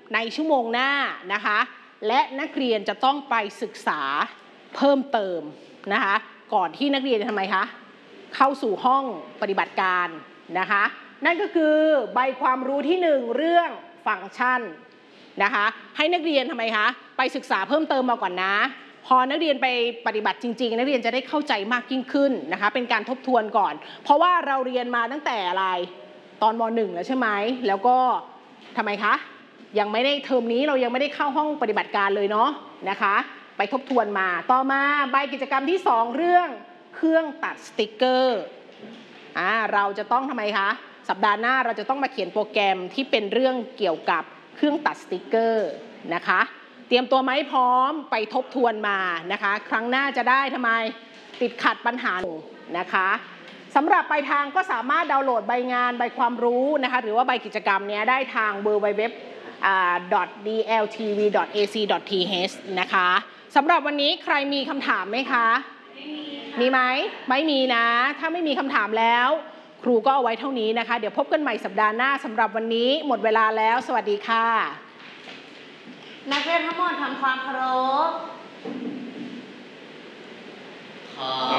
ในชั่วโมงหน้านะคะและนักเรียนจะต้องไปศึกษาเพิ่มเติมนะคะก่อนที่นักเรียนจะทำไมคะเข้าสู่ห้องปฏิบัติการนะคะนั่นก็คือใบความรู้ที่1เรื่องฟังก์ชันนะคะให้นักเรียนทำไมคะไปศึกษาเพิ่มเติมมาก่อนนะพอนักเรียนไปปฏิบัติจริงๆนักเรียนจะได้เข้าใจมากยิ่งขึ้นนะคะเป็นการทบทวนก่อนเพราะว่าเราเรียนมาตั้งแต่อะไรตอนม.1 แล้วใช่ไหมแล้วก็ทำไมคะยังไม่ได้เทอมนี้เรายังไม่ได้เข้าห้องปฏิบัติการเลยเนาะนะคะไปทบทวนมาต่อมาใบกิจกรรมที่2เรื่องเครื่องตัดสติกเกอร์เราจะต้องทำไมคะสัปดาห์หน้าเราจะต้องมาเขียนโปรแกรมที่เป็นเรื่องเกี่ยวกับเครื่องตัดสติกเกอร์นะคะเตรียมตัวไหมพร้อมไปทบทวนมานะคะครั้งหน้าจะได้ทำไมติดขัดปัญหานะคะสำหรับปลายทางก็สามารถดาวน์โหลดใบงานใบความรู้นะคะหรือว่าใบกิจกรรมนี้ได้ทาง www.dltv.ac.th นะคะสำหรับวันนี้ใครมีคำถามไหมคะมีไหมไม่มีนะถ้าไม่มีคำถามแล้วครูก็เอาไว้เท่านี้นะคะเดี๋ยวพบกันใหม่สัปดาห์หน้าสำหรับวันนี้หมดเวลาแล้วสวัสดีค่ะนักเรียนทั้งหมดทำความเคารพ